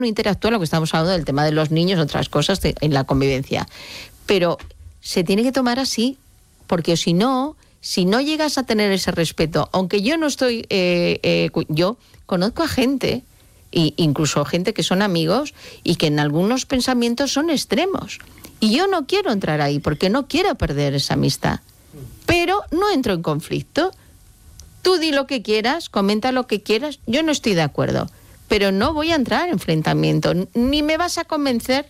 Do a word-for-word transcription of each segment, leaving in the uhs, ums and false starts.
no interactúa, lo que estamos hablando del tema de los niños, otras cosas de, en la convivencia. Pero se tiene que tomar así, porque si no, si no llegas a tener ese respeto, aunque yo no estoy, eh, eh, yo conozco a gente, e incluso gente que son amigos y que en algunos pensamientos son extremos. Y yo no quiero entrar ahí porque no quiero perder esa amistad. Pero no entro en conflicto. Tú di lo que quieras, comenta lo que quieras, yo no estoy de acuerdo. Pero no voy a entrar en enfrentamiento. Ni me vas a convencer,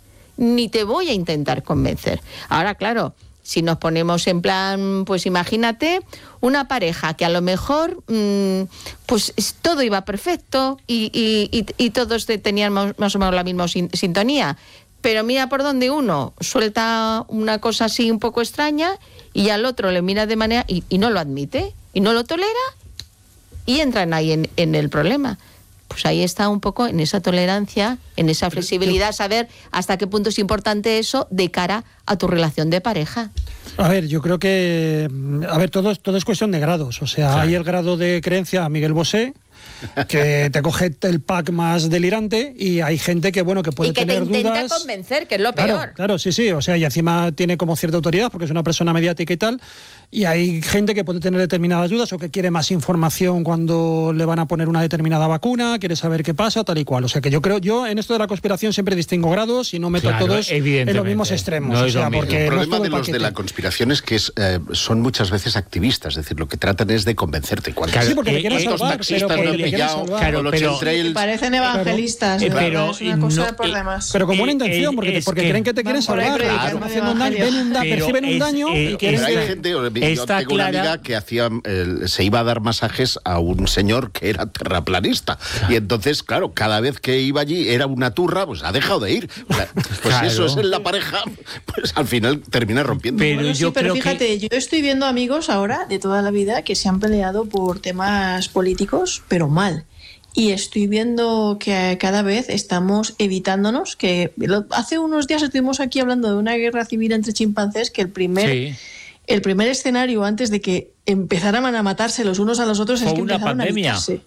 ni te voy a intentar convencer. Ahora, claro, si nos ponemos en plan, pues imagínate una pareja que a lo mejor mmm, pues todo iba perfecto y, y, y, y todos tenían más o menos la misma sin, sintonía, pero mira por donde uno suelta una cosa así un poco extraña y al otro le mira de manera y, y no lo admite y no lo tolera y entran ahí en, en el problema. Pues ahí está un poco en esa tolerancia, en esa flexibilidad, saber hasta qué punto es importante eso de cara a tu relación de pareja. A ver, yo creo que, a ver, todo, todo es cuestión de grados. O sea, sí. Hay el grado de creencia a Miguel Bosé, que te coge el pack más delirante, y hay gente que, bueno, que puede tener dudas. Y que te intenta dudas. convencer, que es lo peor. Claro, claro, sí, sí. O sea, y encima tiene como cierta autoridad porque es una persona mediática y tal. Y hay gente que puede tener determinadas dudas o que quiere más información cuando le van a poner una determinada vacuna, quiere saber qué pasa, tal y cual. O sea, que yo creo, yo en esto de la conspiración siempre distingo grados y no meto claro, todos en los mismos extremos. No o sea, porque el problema no de los de la conspiración es que es, eh, son muchas veces activistas, es decir, lo que tratan es de convencerte. Claro, sí, porque te quieren estos salvar, taxistas pero no porque te quieren salvar. Claro, los pero, chemtrails, parecen evangelistas, claro, pero, es una cosa no, de problemas. Pero con buena intención, porque, porque que creen que te quieren salvar. Claro, Haciendo un daño, ven un da, perciben un es, daño eh, y quieren... Pero hay gente, yo está tengo una clara, amiga que hacía, eh, se iba a dar masajes a un señor que era terraplanista. Claro. Y entonces, claro, cada vez que iba allí era una turra, pues ha dejado de ir. O sea, pues claro. eso es en la pareja, pues al final termina rompiendo. Pero, bueno, yo sí, pero creo fíjate, que... yo estoy viendo amigos ahora de toda la vida que se han peleado por temas políticos, pero mal. Y estoy viendo que cada vez estamos evitándonos, que hace unos días estuvimos aquí hablando de una guerra civil entre chimpancés, que el primer... Sí. El primer escenario antes de que empezaran a matarse los unos a los otros fue es que una empezaron pandemia. a evitarse.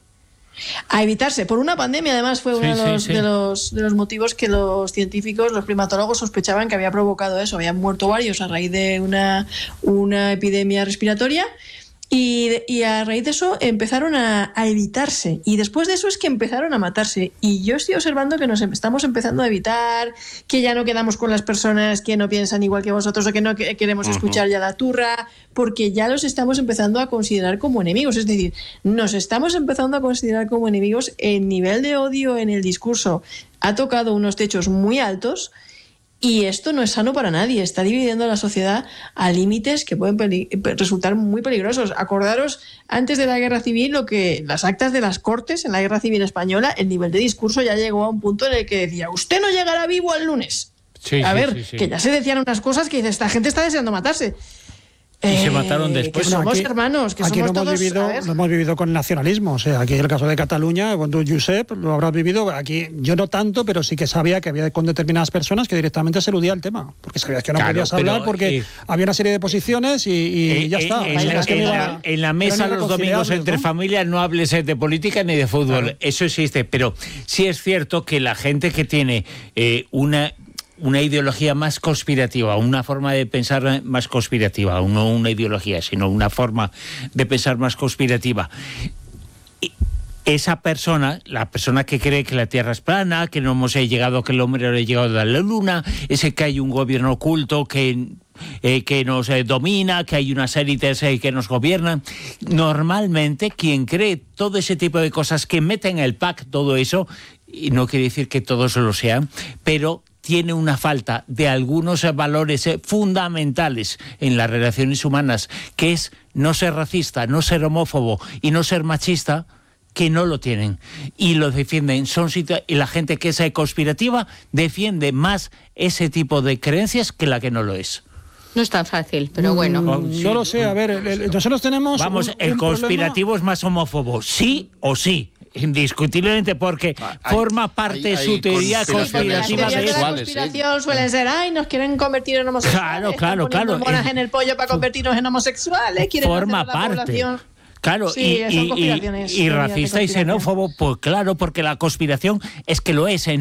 A evitarse. Por una pandemia, además, fue sí, uno de los, sí, sí. De, los, de los motivos que los científicos, los primatólogos, sospechaban que había provocado eso. Habían muerto varios a raíz de una, una epidemia respiratoria. Y, y a raíz de eso empezaron a, a evitarse. Y después de eso es que empezaron a matarse. Y yo estoy observando que nos estamos empezando a evitar, que ya no quedamos con las personas que no piensan igual que vosotros o que no que, queremos uh-huh. escuchar ya la turra, porque ya los estamos empezando a considerar como enemigos. Es decir, nos estamos empezando a considerar como enemigos. El nivel de odio en el discurso ha tocado unos techos muy altos. Y esto no es sano para nadie, está dividiendo a la sociedad a límites que pueden peli- resultar muy peligrosos. Acordaros, antes de la Guerra Civil, lo que las actas de las Cortes en la Guerra Civil Española, el nivel de discurso ya llegó a un punto en el que decía, usted no llegará vivo al lunes. Sí, a sí, ver, sí, sí. que ya se decían unas cosas que dice, esta gente está deseando matarse. Y eh, se mataron Que después. somos aquí, hermanos, que aquí somos lo hemos todos... Vivido, lo hemos vivido con nacionalismo. O sea, aquí el caso de Cataluña, cuando Josep lo habrás vivido, aquí yo no tanto, pero sí que sabía que había con determinadas personas que directamente se eludía el tema. Porque sabías que no claro, podías hablar pero, porque eh, había una serie de posiciones y, y eh, ya eh, está. En, en, la, que en, iba, la, en la mesa los domingos entre ¿no? familias no hables de política ni de fútbol. Claro. Eso existe. Pero sí es cierto que la gente que tiene eh, una... una ideología más conspirativa, una forma de pensar más conspirativa, no una ideología, sino una forma de pensar más conspirativa. Y esa persona, la persona que cree que la Tierra es plana, que no hemos llegado, que el hombre no ha llegado a la Luna, ese que hay un gobierno oculto que... Eh, que nos eh, domina, que hay unas élites eh, que nos gobiernan. Normalmente quien cree todo ese tipo de cosas, que meten en el pack todo eso, y no quiere decir que todos lo sean, pero tiene una falta de algunos eh, valores eh, fundamentales en las relaciones humanas, que es no ser racista, no ser homófobo y no ser machista, que no lo tienen y lo defienden. Son situ- y la gente que es eh, conspirativa defiende más ese tipo de creencias que la que no lo es. No es tan fácil, pero bueno. Mm, sí. No lo sé, a ver, el, el, nosotros tenemos... Vamos, un, el un conspirativo problema... es más homófobo, sí o sí. Indiscutiblemente, porque ah, hay, forma parte hay, de su teoría conspirativa de eso. La conspiración ¿eh? Suelen ser, ay, nos quieren convertir en homosexuales. Claro, claro, claro. Hormonas en el pollo para convertirnos en homosexuales. Quieren forma hacer a la parte. población. Claro, Sí, y, son y- conspiraciones, y- y teorías de racista y conspiración. xenófobo, pues claro, porque la conspiración es que lo es,